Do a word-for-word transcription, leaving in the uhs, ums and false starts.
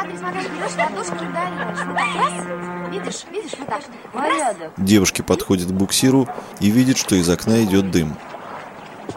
смотри, смотри, берешь ладошку и ударяешь. Вот так, раз, видишь, видишь, вот так. Порядок. Девушки подходят к буксиру и видят, что из окна идет дым.